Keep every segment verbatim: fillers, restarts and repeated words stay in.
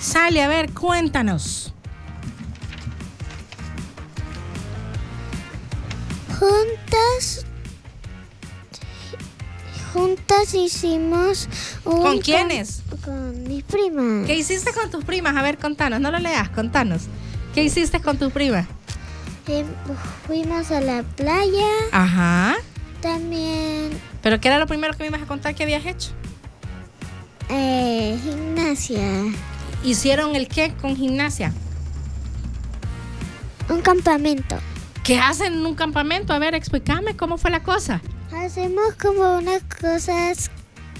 Sally, a ver, cuéntanos. Juntas, juntas hicimos un... ¿Con quiénes? Con, con mis primas. ¿Qué hiciste con tus primas? A ver, contanos, no lo leas, contanos. ¿Qué hiciste con tus primas? Eh, fuimos a la playa. Ajá. También... ¿Pero qué era lo primero que me ibas a contar que habías hecho? Eh, gimnasia. ¿Hicieron el qué con gimnasia? Un campamento. ¿Qué hacen en un campamento? A ver, explícame cómo fue la cosa. Hacemos como unas cosas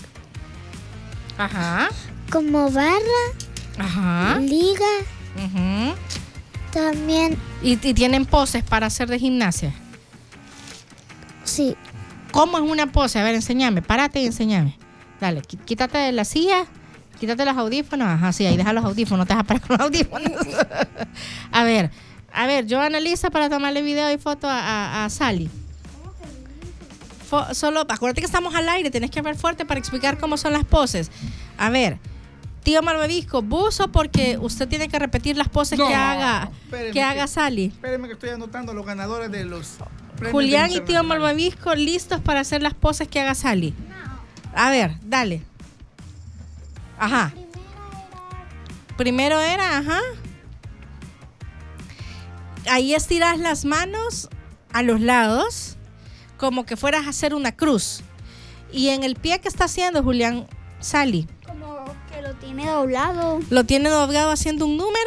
Ajá. como barra, Ajá. liga, Uh-huh. también, ¿Y, y tienen poses para hacer de gimnasia? sí, ¿Cómo es una pose? A ver, enséñame. Párate y enséñame. Dale, qui- quítate de la silla, quítate los audífonos. Ajá, sí, ahí deja los audífonos, no te vas a parar con los audífonos. A ver, a ver, yo analiza para tomarle video y foto a, a, a Sally. Fo- solo, acuérdate que estamos al aire, tenés que hablar fuerte para explicar cómo son las poses. A ver, tío Malvavisco, buzo porque usted tiene que repetir las poses No, que haga, espéreme que haga que- Sally. Espérenme que estoy anotando los ganadores de los premios Julián y tío internacionales. Malvavisco listos para hacer las poses que haga Sally. A ver, dale. Ajá. Primero era, ajá. Ahí estiras las manos a los lados, como que fueras a hacer una cruz. Y en el pie que está haciendo Julián, Sally, como que lo tiene doblado. lo tiene doblado haciendo un número.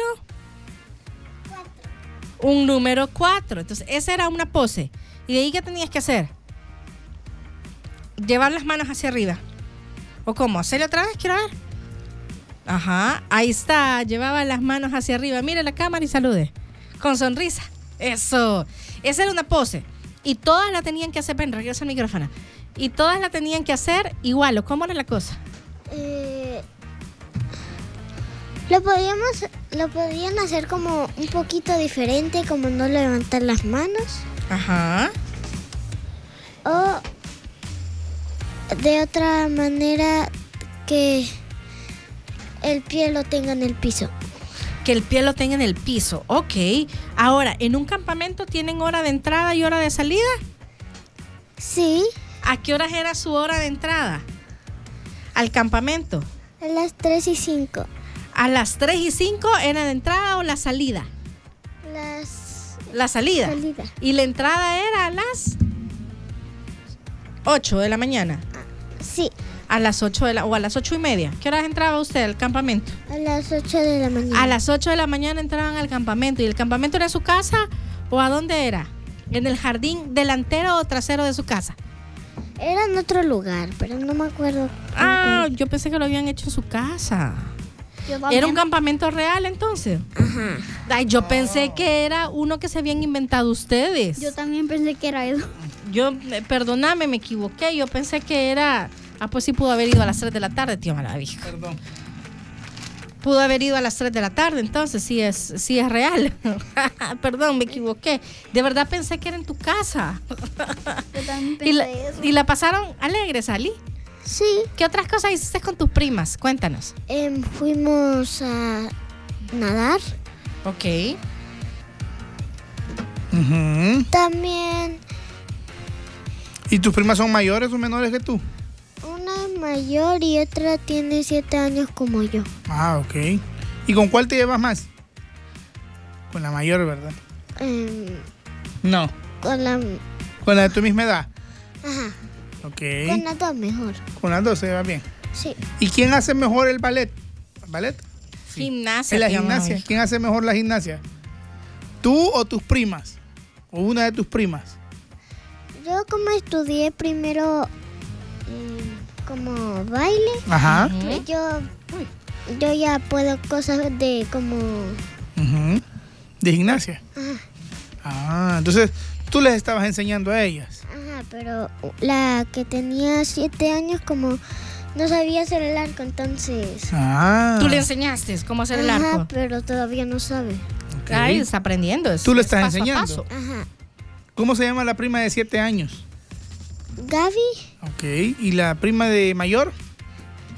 Un número cuatro. Entonces, esa era una pose. ¿Y de ahí qué tenías que hacer? Llevar las manos hacia arriba. ¿O cómo? ¿Hacerlo otra vez? Quiero ver. Ajá, ahí está. Llevaba las manos hacia arriba. Mire la cámara y salude. Con sonrisa. Eso. Esa era una pose. Y todas la tenían que hacer. Ven, regresa el micrófono. Y todas la tenían que hacer igual. ¿O cómo era la cosa? Eh, lo podíamos, lo podían hacer como un poquito diferente, como no levantar las manos. Ajá. O de otra manera que el pie lo tenga en el piso. Que el pie lo tenga en el piso. Ok. Ahora, ¿en un campamento tienen hora de entrada y hora de salida? Sí, ¿A qué horas era su hora de entrada? Al campamento. a las tres y cinco. ¿A las tres y cinco era la entrada o la salida? Las La salida. Salida. Y la entrada era a las ocho de la mañana. sí, A las ocho de la, o a las ocho y media. ¿Qué horas entraba usted al campamento? a las ocho de la mañana. A las ocho de la mañana entraban al campamento. ¿Y el campamento era su casa o a dónde era? ¿En el jardín delantero o trasero de su casa? Era en otro lugar, pero no me acuerdo. en Ah, cuál. yo pensé que lo habían hecho en su casa. Yo ¿Era también. un campamento real entonces? Ajá. Ay, yo pensé que era uno que se habían inventado ustedes. Yo también pensé que era eso. Yo, eh, perdóname, me equivoqué. Yo pensé que era... Ah, pues sí pudo haber ido a las tres de la tarde, tío Malavisco. Perdón. Pudo haber ido a las tres de la tarde, entonces sí es, sí es real. Perdón, me equivoqué. De verdad pensé que era en tu casa. Yo también ¿Y la, pensé eso. y la pasaron alegre, Sally? Sí, ¿Qué otras cosas hiciste con tus primas? Cuéntanos. em, fuimos a nadar. Ok. Ujú. También ¿Y tus primas son mayores o menores que tú? una es mayor y otra tiene siete años como yo. Ah, ok. ¿Y con cuál te llevas más? Con la mayor, ¿verdad? Em, No. con la... Con la de tu misma edad. Ajá, Ok. con las dos mejor. Con las dos se va bien. Sí, ¿Y quién hace mejor el ballet? ¿Ballet? Sí. Gimnasia. En la tío gimnasia. Malavisco. ¿Quién hace mejor la gimnasia? ¿Tú o tus primas? ¿O una de tus primas? yo como estudié primero mm, como baile, Ajá. Ujú. yo, yo ya puedo cosas de como... Ujú. ¿De gimnasia? Ajá, Ah, entonces tú les estabas enseñando a ellas. ajá, pero la que tenía siete años como no sabía hacer el arco, entonces... Ah. Tú le enseñaste cómo hacer el Ajá, arco. pero todavía no sabe. Ok. Ay, está aprendiendo. es- Tú le es estás paso a enseñando. paso. Ajá. ¿Cómo se llama la prima de siete años? Gaby, Ok. ¿Y la prima de mayor?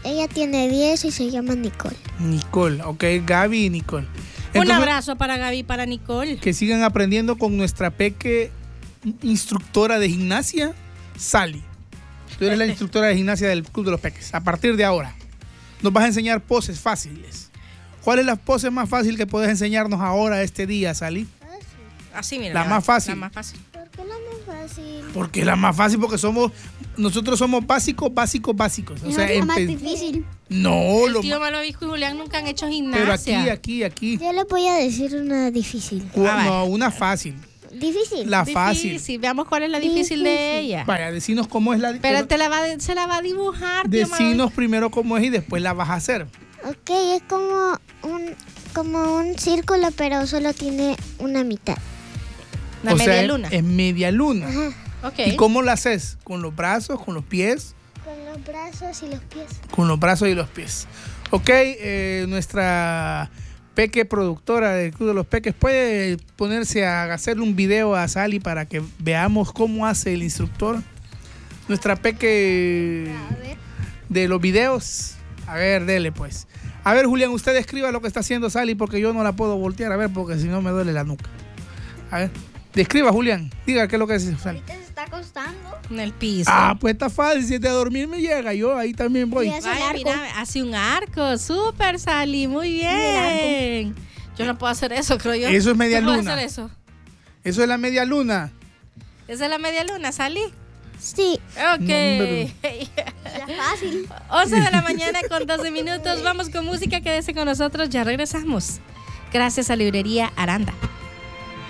ella tiene diez y se llama Nicole. Nicole, ok, Gaby y Nicole. Un Entonces, abrazo para Gaby y para Nicole. que sigan aprendiendo con nuestra peque instructora de gimnasia, Sally. Tú eres la instructora de gimnasia del Club de los Peques. A partir de ahora, nos vas a enseñar poses fáciles. ¿Cuál es la pose más fácil que puedes enseñarnos ahora este día, Sally? Así, mira. La más fácil. La más fácil. ¿Por qué la más fácil? Porque es la más fácil, porque somos, nosotros somos básicos, básicos, básicos. O sea, es la más empe- difícil. no, El lo tío ma- Malvavisco y Julián nunca han hecho pero gimnasia. aquí, aquí, aquí. Yo le voy a decir una difícil. Cu- A ver. No, una fácil. Difícil. La fácil. Difícil. Veamos cuál es la difícil, de Difícil. ella. Vaya, decinos cómo es la. Pero te la va, a- se la va a dibujar, tío Decinos Malvavisco. primero cómo es y después la vas a hacer. Ok, es como un, como un círculo, pero solo tiene una mitad. La o media sea, luna. Es media luna. Ajá. Ok. ¿Y cómo la haces? ¿Con los brazos, con los pies? Con los brazos y los pies. Con los brazos y los pies. Ok, eh, nuestra peque productora del Club de los Peques puede ponerse a hacerle un video a Sally para que veamos cómo hace el instructor. Nuestra peque A ver. de los videos. A ver, dele pues. A ver, Julián, usted describa lo que está haciendo Sally porque yo no la puedo voltear a ver porque si no me duele la nuca. A ver, describa, Julián. Diga qué es lo que hace Sally. Se está acostando. En el piso. Ah, pues está fácil. Si es de dormir me llega. Yo ahí también voy. Y hace Vaya, el arco. mira, hace un arco. Súper, Sally. Muy bien. Yo no puedo hacer eso, creo yo. Eso es media ¿Tú puedes luna. hacer eso? Eso es la media luna. Esa es la media luna, Sally. Sí, Ok. No, hombre. ya fácil. once de la mañana con doce minutos. Vamos con música. Quédese con nosotros. Ya regresamos. Gracias a Librería Aranda.